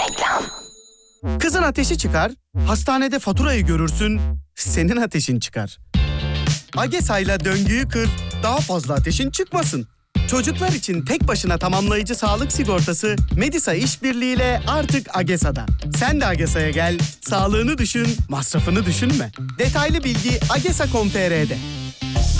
Reklam. Kızın ateşi çıkar, hastanede faturayı görürsün, senin ateşin çıkar. Agesa'yla döngüyü kır, daha fazla ateşin çıkmasın. Çocuklar için tek başına tamamlayıcı sağlık sigortası Medisa işbirliğiyle artık Agesa'da. Sen de Agesa'ya gel, sağlığını düşün, masrafını düşünme. Detaylı bilgi agesa.com.tr'de.